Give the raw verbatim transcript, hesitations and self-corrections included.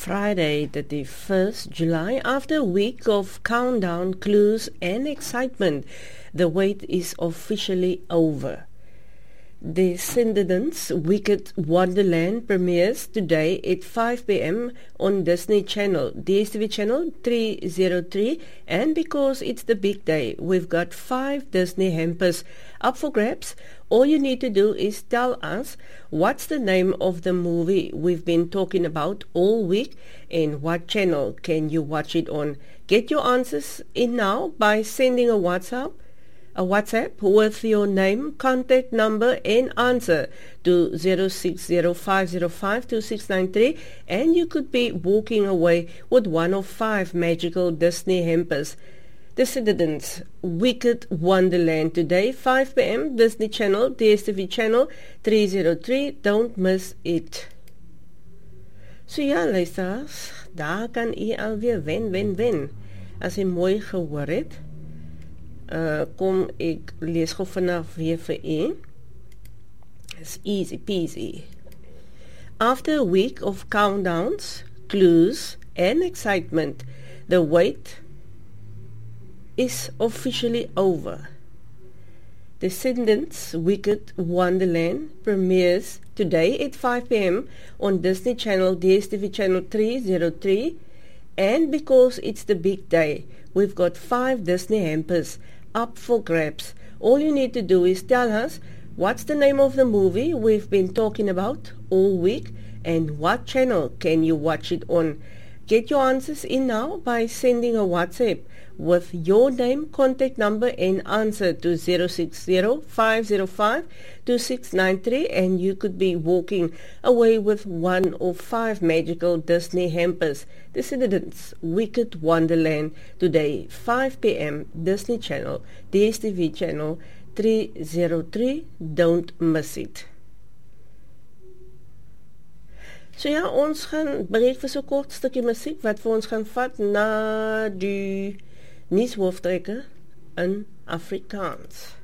Friday, the thirty-first of July, after a week of countdown, clues and excitement, the wait is officially over. Descendants Wicked Wonderland premieres today at five p.m. on Disney Channel, D S T V channel three oh three, and because it's the big day, we've got five Disney hampers up for grabs. All you need to do is tell us what's the name of the movie we've been talking about all week and what channel can you watch it on. Get your answers in now by sending a WhatsApp a WhatsApp with your name, contact number and answer to zero six zero five zero five two six nine three, and you could be walking away with one of five magical Disney hampers. Descendants Wicked Wonderland today, five p.m. Disney Channel, D S T V channel three oh three. Don't miss it. So ja, luisteraars, daar kan u alweer wen, wen, wen. As u mooi gehoor het, Uh, kom ek lees gou vanaf weer vir u. It's easy peasy. After a week of countdowns, clues and excitement, the wait is officially over. Descendants Wicked Wonderland premieres today at five p.m. on Disney Channel, D S T V channel three oh three, and because it's the big day, we've got five Disney hampers up for grabs. All you need to do is tell us what's the name of the movie we've been talking about all week and what channel can you watch it on. Get your answers in now by sending a WhatsApp with your name, contact number and answer to zero six zero five zero five two six nine three, and you could be walking away with one of five magical Disney hampers. Descendants Wicked Wonderland today, five p.m. Disney Channel, D S T V channel three oh three. Don't miss it. So ja, ons gaan breek vir so kort stukkie musiek wat vir ons gaan vat na die nuushoofdtrekker in Afrikaans.